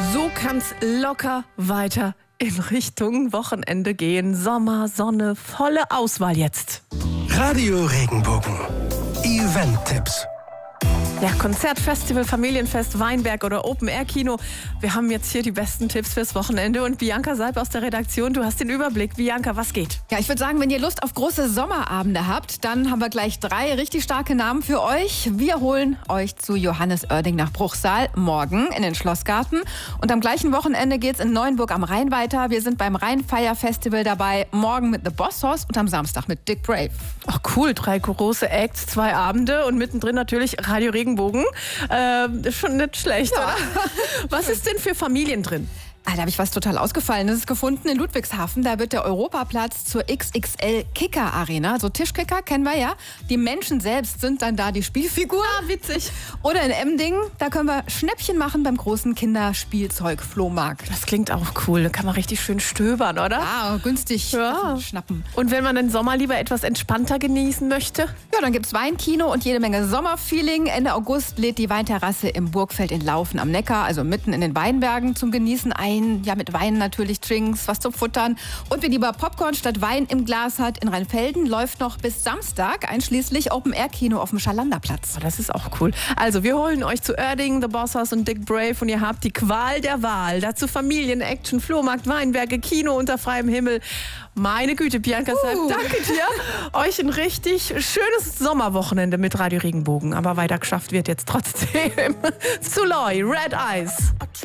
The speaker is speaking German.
So kann's locker weiter in Richtung Wochenende gehen. Sommer, Sonne, volle Auswahl jetzt. Radio Regenbogen. Event-Tipps. Ja, Konzert, Festival, Familienfest, Weinberg oder Open-Air-Kino. Wir haben jetzt hier die besten Tipps fürs Wochenende. Und Bianca Seib aus der Redaktion, du hast den Überblick. Bianca, was geht? Ja, ich würde sagen, wenn ihr Lust auf große Sommerabende habt, dann haben wir gleich 3 richtig starke Namen für euch. Wir holen euch zu Johannes Oerding nach Bruchsal morgen in den Schlossgarten. Und am gleichen Wochenende geht's in Neuenburg am Rhein weiter. Wir sind beim Rheinfire-Festival dabei. Morgen mit The Boss Hoss und am Samstag mit Dick Brave. Ach cool, 3 große Acts, 2 Abende und mittendrin natürlich Radio Regenbogen. Ist schon nicht schlecht, Ja. oder? Was ist denn für Familien drin? Da habe ich was total Ausgefallenes gefunden in Ludwigshafen. Da wird der Europaplatz zur XXL Kicker Arena. So Tischkicker kennen wir ja. Die Menschen selbst sind dann da die Spielfiguren. Ah, witzig. Oder in Emding, da können wir Schnäppchen machen beim großen Kinderspielzeug-Flohmarkt. Das klingt auch cool. Da kann man richtig schön stöbern, oder? Ah, günstig Ja. schnappen. Und wenn man den Sommer lieber etwas entspannter genießen möchte? Ja, dann gibt's Weinkino und jede Menge Sommerfeeling. Ende August lädt die Weinterrasse im Burgfeld in Laufen am Neckar, also mitten in den Weinbergen, zum Genießen ein. Ja, mit Wein natürlich, Drinks, was zum Futtern. Und wer lieber Popcorn statt Wein im Glas hat, in Rheinfelden läuft noch bis Samstag einschließlich Open-Air-Kino auf dem Schalanderplatz. Oh, das ist auch cool. Also, wir holen euch zu Oerding, The Boss Hoss und Dick Brave und ihr habt die Qual der Wahl. Dazu Familien, Action, Flohmarkt, Weinberge, Kino unter freiem Himmel. Meine Güte, Bianca Seib, danke dir. Euch ein richtig schönes Sommerwochenende mit Radio Regenbogen. Aber weiter geschafft wird jetzt trotzdem. Suloy, Red Eyes.